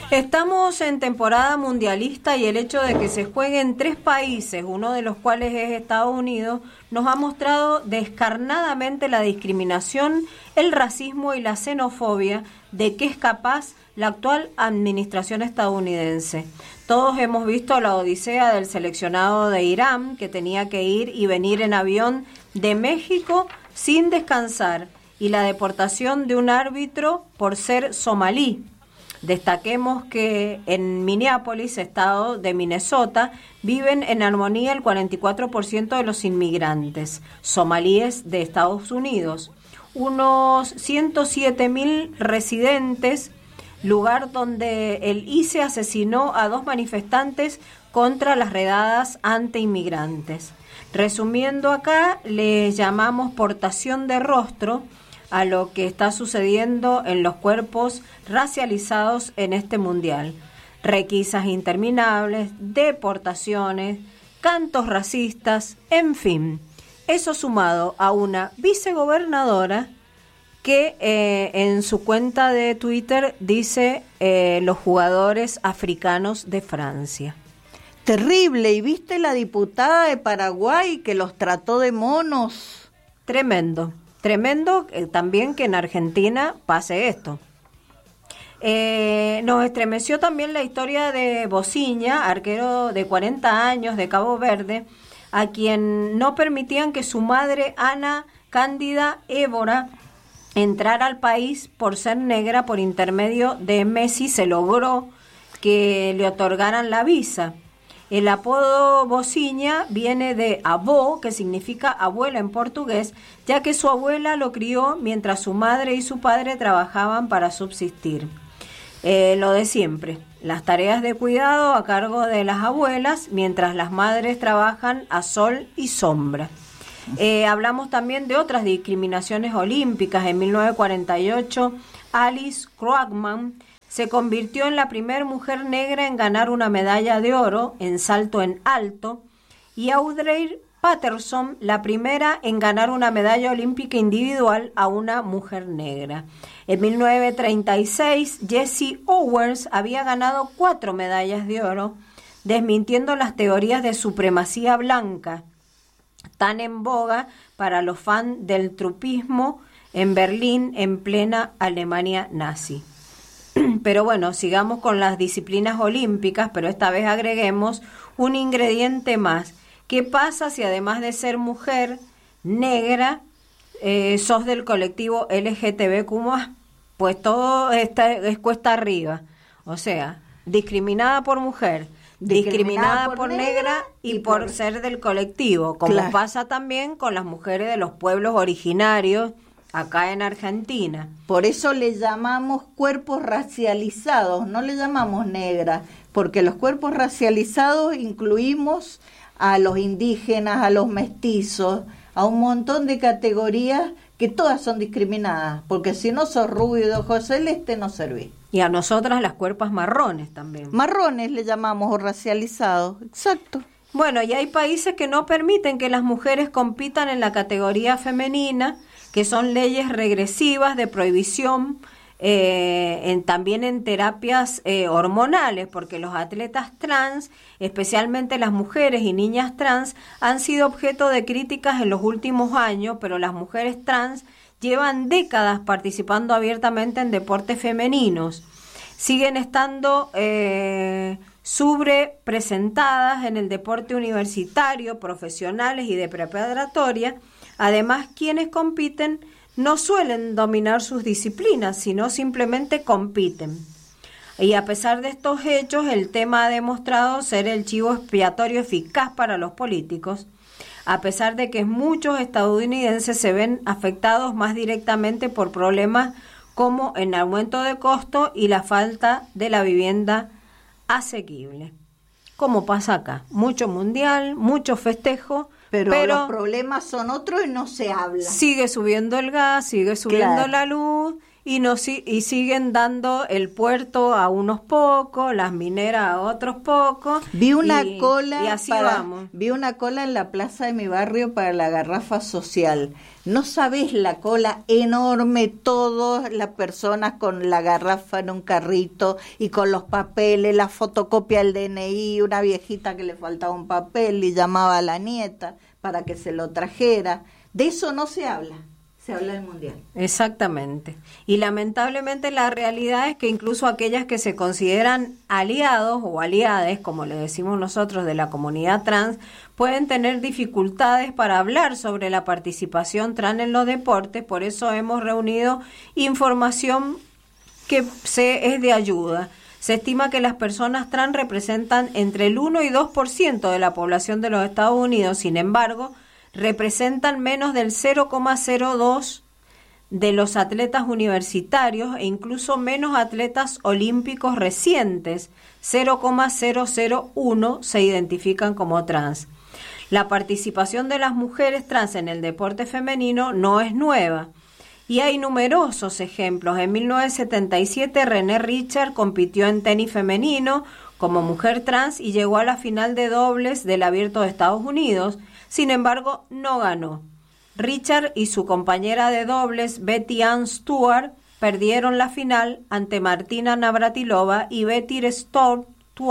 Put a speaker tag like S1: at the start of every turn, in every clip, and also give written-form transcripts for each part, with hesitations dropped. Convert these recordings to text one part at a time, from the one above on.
S1: Estamos en temporada mundialista y el hecho de que se juegue en 3 países, uno de los cuales es Estados Unidos, nos ha mostrado descarnadamente la discriminación, el racismo y la xenofobia de que es capaz la actual administración estadounidense. Todos hemos visto la odisea del seleccionado de Irán, que tenía que ir y venir en avión de México sin descansar, y la deportación de un árbitro por ser somalí. Destaquemos que en Minneapolis, estado de Minnesota, viven en armonía el 44% de los inmigrantes somalíes de Estados Unidos. Unos 107.000 residentes, lugar donde el ICE asesinó a 2 manifestantes contra las redadas anti-inmigrantes. Resumiendo acá, les llamamos portación de rostro a lo que está sucediendo en los cuerpos racializados en este mundial. Requisas interminables, deportaciones, cantos racistas, en fin. Eso sumado a una vicegobernadora que en su cuenta de Twitter dice los jugadores africanos de Francia.
S2: Terrible. ¿Y viste la diputada de Paraguay que los trató de monos?
S1: Tremendo. Tremendo también que en Argentina pase esto. Nos estremeció también la historia de Bociña, arquero de 40 años de Cabo Verde, a quien no permitían que su madre Ana Cándida Évora entrara al país por ser negra. Por intermedio de Messi se logró que le otorgaran la visa. El apodo Bociña viene de avó, que significa abuela en portugués, ya que su abuela lo crió mientras su madre y su padre trabajaban para subsistir. Lo de siempre, las tareas de cuidado a cargo de las abuelas, mientras las madres trabajan a sol y sombra. Hablamos también de otras discriminaciones olímpicas. En 1948, Alice Krugman se convirtió en la primera mujer negra en ganar una medalla de oro en salto en alto, y Audrey Patterson la primera en ganar una medalla olímpica individual a una mujer negra. En 1936, Jessie Owens había ganado 4 medallas de oro, desmintiendo las teorías de supremacía blanca, tan en boga para los fans del trumpismo en Berlín en plena Alemania nazi. Pero bueno, sigamos con las disciplinas olímpicas, pero esta vez agreguemos un ingrediente más. ¿Qué pasa si además de ser mujer negra, sos del colectivo LGTBQ+? Pues todo es cuesta arriba. O sea, discriminada por mujer, discriminada por negra y por ser del colectivo, como claro, pasa también con las mujeres de los pueblos originarios acá en Argentina.
S2: Por eso le llamamos cuerpos racializados, no le llamamos negra, porque los cuerpos racializados incluimos a los indígenas, a los mestizos, a un montón de categorías que todas son discriminadas, porque si no sos rubio de ojos celeste no servís.
S1: Y a nosotras las cuerpas marrones también.
S2: Marrones le llamamos, o racializados, exacto.
S1: Bueno, y hay países que no permiten que las mujeres compitan en la categoría femenina, que son leyes regresivas de prohibición, también en terapias hormonales, porque los atletas trans, especialmente las mujeres y niñas trans, han sido objeto de críticas en los últimos años, pero las mujeres trans llevan décadas participando abiertamente en deportes femeninos. Siguen estando sobrepresentadas en el deporte universitario, profesionales y de preparatoria. Además, quienes compiten no suelen dominar sus disciplinas, sino simplemente compiten. Y a pesar de estos hechos, el tema ha demostrado ser el chivo expiatorio eficaz para los políticos, a pesar de que muchos estadounidenses se ven afectados más directamente por problemas como el aumento de costo y la falta de la vivienda asequible. Como pasa acá, mucho mundial, mucho festejo, pero
S2: los problemas son otros y no se habla.
S1: Sigue subiendo el gas, sigue subiendo la luz, y siguen dando el puerto a unos pocos, las mineras a otros pocos.
S2: Vi una cola
S1: y así vamos.
S2: Vi una cola en la plaza de mi barrio para la garrafa social. No sabés la cola enorme, todas las personas con la garrafa en un carrito y con los papeles, la fotocopia del DNI, una viejita que le faltaba un papel y llamaba a la nieta para que se lo trajera. De eso no se habla. Se habla del mundial.
S1: Exactamente. Y lamentablemente la realidad es que incluso aquellas que se consideran aliados o aliades, como le decimos nosotros, de la comunidad trans, pueden tener dificultades para hablar sobre la participación trans en los deportes. Por eso hemos reunido información que es de ayuda. Se estima que las personas trans representan entre el 1 y 2% de la población de los Estados Unidos. Sin embargo, representan menos del 0,02 de los atletas universitarios e incluso menos atletas olímpicos recientes, 0,001 se identifican como trans. La participación de las mujeres trans en el deporte femenino no es nueva y hay numerosos ejemplos. En 1977 Renee Richards compitió en tenis femenino como mujer trans y llegó a la final de dobles del Abierto de Estados Unidos. Sin embargo, no ganó. Richard y su compañera de dobles, Betty Ann Stewart, perdieron la final ante Martina Navratilova y Betty Stewart.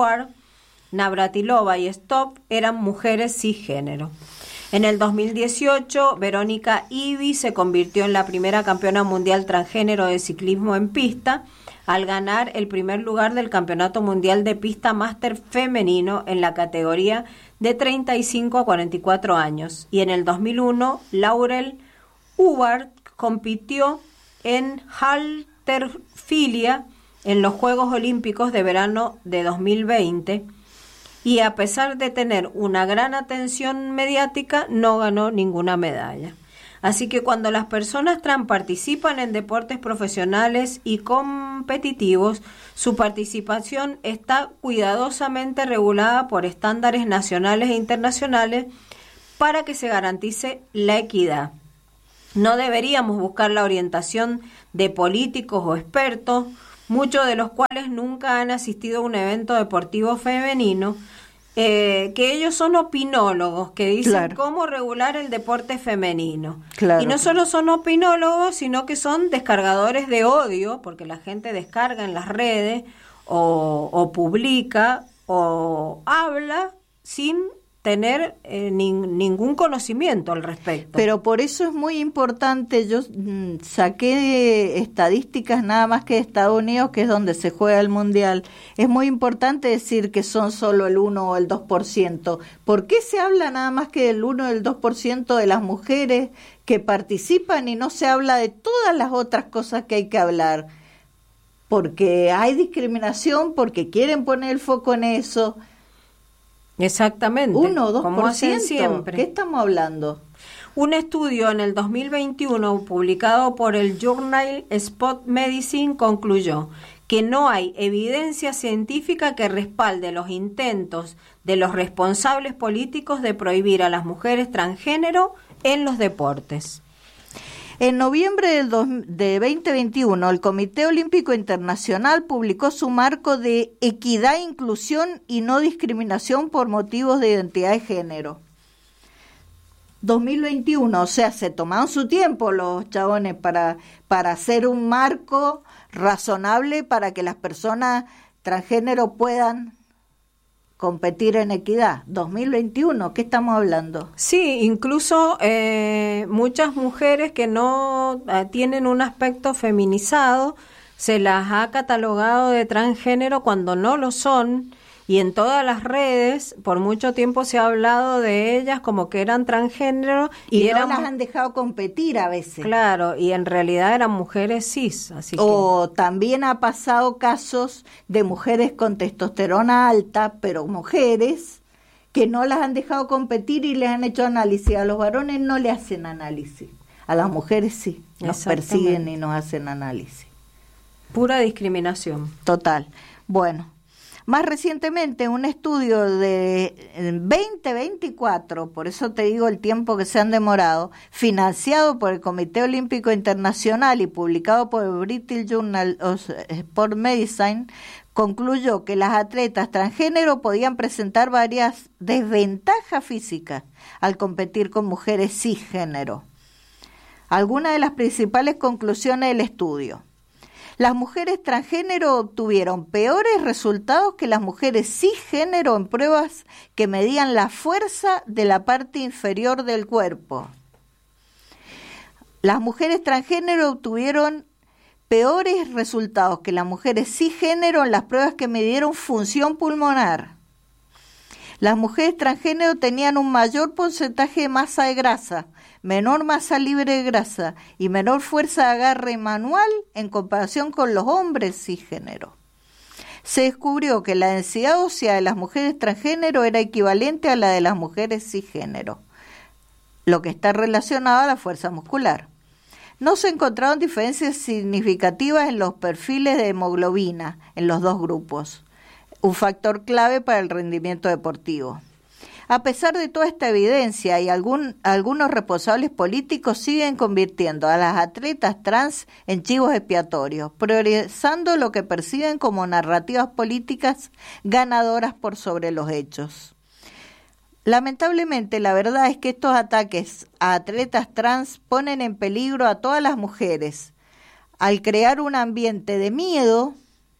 S1: Navratilova y Stop eran mujeres cisgénero. En el 2018, Verónica Ivy se convirtió en la primera campeona mundial transgénero de ciclismo en pista al ganar el primer lugar del Campeonato Mundial de Pista Máster femenino en la categoría de 35 a 44 años. Y en el 2001, Laurel Hubbard compitió en halterfilia en los Juegos Olímpicos de Verano de 2020 y a pesar de tener una gran atención mediática, no ganó ninguna medalla. Así que cuando las personas trans participan en deportes profesionales y competitivos, su participación está cuidadosamente regulada por estándares nacionales e internacionales para que se garantice la equidad. No deberíamos buscar la orientación de políticos o expertos, muchos de los cuales nunca han asistido a un evento deportivo femenino, que ellos son opinólogos, que dicen claro, cómo regular el deporte femenino. Claro. Y no solo son opinólogos, sino que son descargadores de odio, porque la gente descarga en las redes o publica o habla sin tener ningún conocimiento al respecto.
S2: Pero por eso es muy importante, yo saqué estadísticas nada más que de Estados Unidos, que es donde se juega el Mundial. Es muy importante decir que son solo el 1 o el 2%. ¿Por qué se habla nada más que del 1 o el 2% de las mujeres que participan y no se habla de todas las otras cosas que hay que hablar? Porque hay discriminación, porque quieren poner el foco en eso.
S1: Exactamente.
S2: 1 o 2%.
S1: Como hacen siempre.
S2: ¿Qué estamos hablando?
S1: Un estudio en el 2021 publicado por el Journal Sport Medicine concluyó que no hay evidencia científica que respalde los intentos de los responsables políticos de prohibir a las mujeres transgénero en los deportes.
S2: En noviembre de 2021, el Comité Olímpico Internacional publicó su marco de equidad, inclusión y no discriminación por motivos de identidad de género. 2021, o sea, se tomaron su tiempo los chabones para hacer un marco razonable para que las personas transgénero puedan competir en equidad. 2021, ¿qué estamos hablando?
S1: Sí, incluso muchas mujeres que no tienen un aspecto feminizado se las ha catalogado de transgénero cuando no lo son, y en todas las redes por mucho tiempo se ha hablado de ellas como que eran transgénero
S2: y no las han dejado competir a veces.
S1: Claro, y en realidad eran mujeres cis, así
S2: o también ha pasado casos de mujeres con testosterona alta, pero mujeres que no las han dejado competir y les han hecho análisis. A los varones no le hacen análisis, a las mujeres sí, nos persiguen y nos hacen análisis.
S1: Pura discriminación.
S2: Total. Bueno, Más recientemente, un estudio de 2024, por eso te digo el tiempo que se han demorado, financiado por el Comité Olímpico Internacional y publicado por el British Journal of Sport Medicine, concluyó que las atletas transgénero podían presentar varias desventajas físicas al competir con mujeres cisgénero. Algunas de las principales conclusiones del estudio. Las mujeres transgénero obtuvieron peores resultados que las mujeres cisgénero en pruebas que medían la fuerza de la parte inferior del cuerpo. Las mujeres transgénero obtuvieron peores resultados que las mujeres cisgénero en las pruebas que midieron función pulmonar. Las mujeres transgénero tenían un mayor porcentaje de masa de grasa, menor masa libre de grasa y menor fuerza de agarre manual en comparación con los hombres cisgénero. Se descubrió que la densidad ósea de las mujeres transgénero era equivalente a la de las mujeres cisgénero, lo que está relacionado a la fuerza muscular. No se encontraron diferencias significativas en los perfiles de hemoglobina en los dos grupos, un factor clave para el rendimiento deportivo. A pesar de toda esta evidencia, y algunos responsables políticos siguen convirtiendo a las atletas trans en chivos expiatorios, priorizando lo que perciben como narrativas políticas ganadoras por sobre los hechos. Lamentablemente, la verdad es que estos ataques a atletas trans ponen en peligro a todas las mujeres, al crear un ambiente de miedo,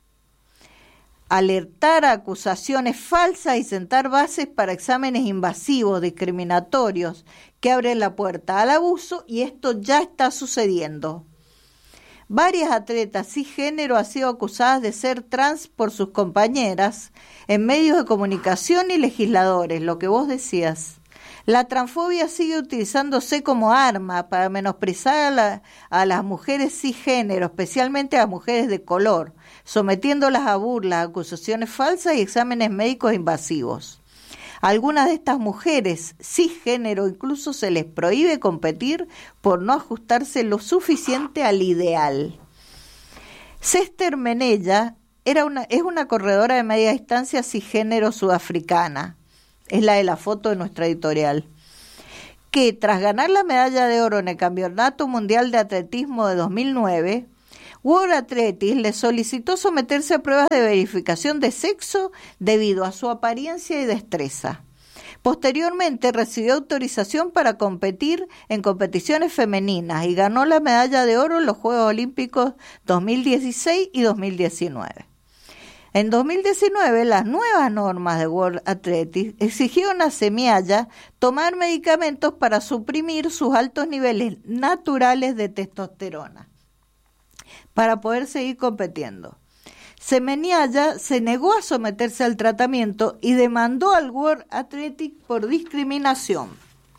S2: alertar a acusaciones falsas y sentar bases para exámenes invasivos, discriminatorios, que abren la puerta al abuso, y esto ya está sucediendo. Varias atletas cisgénero han sido acusadas de ser trans por sus compañeras en medios de comunicación y legisladores, lo que vos decías. La transfobia sigue utilizándose como arma para menospreciar a las mujeres cisgénero, especialmente a las mujeres de color, sometiéndolas a burlas, acusaciones falsas y exámenes médicos invasivos. A algunas de estas mujeres cisgénero incluso se les prohíbe competir por no ajustarse lo suficiente al ideal. Cester Menella es una corredora de media distancia cisgénero sudafricana, es la de la foto de nuestra editorial, que tras ganar la medalla de oro en el Campeonato Mundial de Atletismo de 2009, World Athletics le solicitó someterse a pruebas de verificación de sexo debido a su apariencia y destreza. Posteriormente recibió autorización para competir en competiciones femeninas y ganó la medalla de oro en los Juegos Olímpicos 2016 y 2019. En 2019, las nuevas normas de World Athletics exigieron a Semiaya tomar medicamentos para suprimir sus altos niveles naturales de testosterona para poder seguir compitiendo. Semiaya se negó a someterse al tratamiento y demandó al World Athletics por discriminación.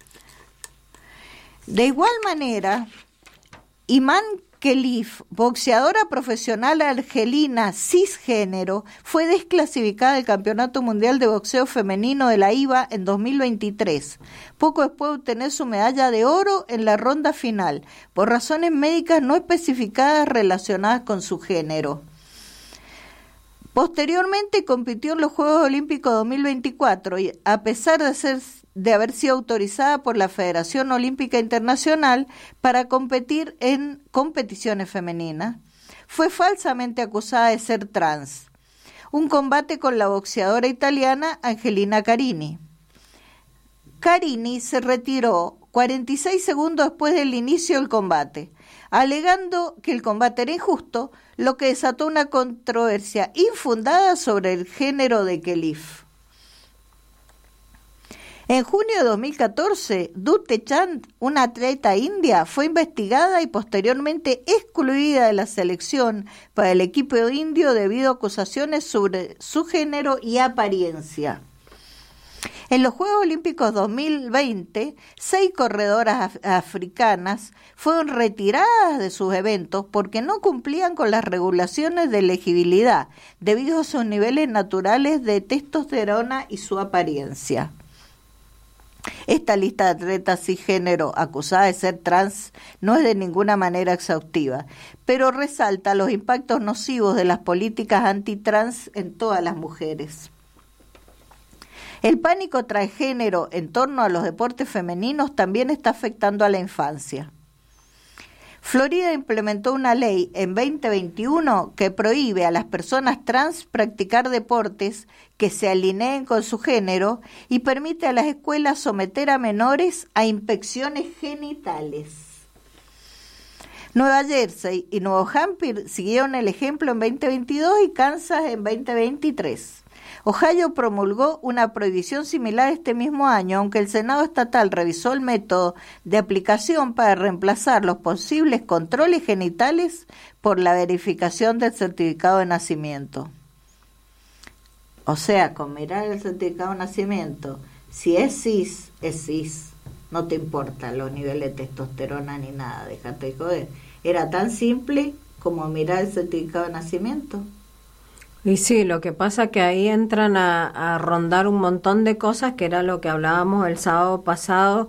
S2: De igual manera, Iman Khelif, boxeadora profesional argelina cisgénero, fue desclasificada del Campeonato Mundial de Boxeo Femenino de la IBA en 2023, poco después de obtener su medalla de oro en la ronda final, por razones médicas no especificadas relacionadas con su género. Posteriormente compitió en los Juegos Olímpicos 2024 y, a pesar de haber sido autorizada por la Federación Olímpica Internacional para competir en competiciones femeninas, fue falsamente acusada de ser trans. Un combate con la boxeadora italiana Angelina Carini. Carini se retiró 46 segundos después del inicio del combate, alegando que el combate era injusto, lo que desató una controversia infundada sobre el género de Khelif. En junio de 2014, Dutee Chand, una atleta india, fue investigada y posteriormente excluida de la selección para el equipo indio debido a acusaciones sobre su género y apariencia. En los Juegos Olímpicos 2020, 6 corredoras africanas fueron retiradas de sus eventos porque no cumplían con las regulaciones de elegibilidad debido a sus niveles naturales de testosterona y su apariencia. Esta lista de atletas cisgénero acusadas de ser trans no es de ninguna manera exhaustiva, pero resalta los impactos nocivos de las políticas antitrans en todas las mujeres. El pánico transgénero en torno a los deportes femeninos también está afectando a la infancia. Florida implementó una ley en 2021 que prohíbe a las personas trans practicar deportes que se alineen con su género y permite a las escuelas someter a menores a inspecciones genitales. Nueva Jersey y Nuevo Hampshire siguieron el ejemplo en 2022 y Kansas en 2023. Ohio promulgó una prohibición similar este mismo año, aunque el Senado estatal revisó el método de aplicación para reemplazar los posibles controles genitales por la verificación del certificado de nacimiento. O sea, con mirar el certificado de nacimiento, si es cis, no te importa los niveles de testosterona ni nada, déjate de joder. Era tan simple como mirar el certificado de nacimiento.
S1: Y sí, lo que pasa es que ahí entran a rondar un montón de cosas, que era lo que hablábamos el sábado pasado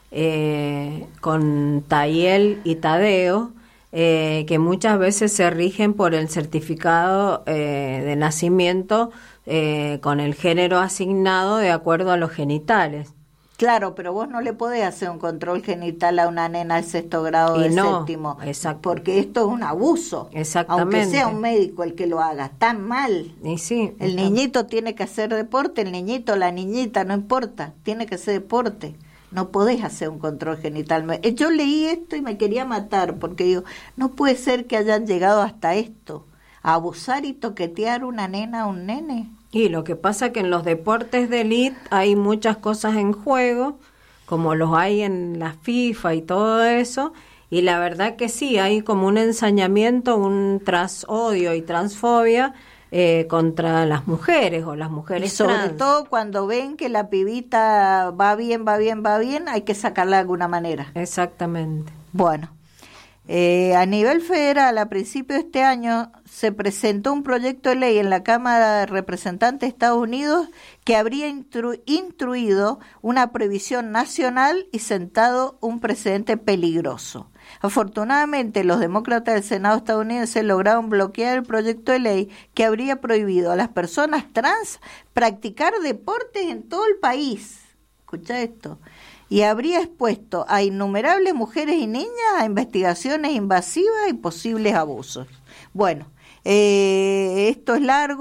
S1: con Tayel y Tadeo, que muchas veces se rigen por el certificado de nacimiento con el género asignado de acuerdo a los genitales.
S2: Claro, pero vos no le podés hacer un control genital a una nena de 6º grado de séptimo, porque esto es un abuso.
S1: Exactamente.
S2: Aunque sea un médico el que lo haga, está mal.
S1: Y sí,
S2: el niñito tiene que hacer deporte, el niñito, la niñita, no importa, tiene que hacer deporte. No podés hacer un control genital. Yo leí esto y me quería matar, porque digo, no puede ser que hayan llegado hasta esto, a abusar y toquetear una nena a un nene.
S1: Y lo que pasa es que en los deportes de élite hay muchas cosas en juego, como los hay en la FIFA y todo eso, y la verdad que sí, hay como un ensañamiento, un transodio y transfobia contra las mujeres o las mujeres
S2: y sobre
S1: trans.
S2: todo cuando ven que la pibita va bien, hay que sacarla de alguna manera.
S1: Exactamente.
S2: Bueno. A nivel federal, a principios de este año, se presentó un proyecto de ley en la Cámara de Representantes de Estados Unidos que habría instruido una prohibición nacional y sentado un precedente peligroso. Afortunadamente, los demócratas del Senado estadounidense lograron bloquear el proyecto de ley que habría prohibido a las personas trans practicar deportes en todo el país. Escucha esto. Y habría expuesto a innumerables mujeres y niñas a investigaciones invasivas y posibles abusos. Bueno, esto es largo.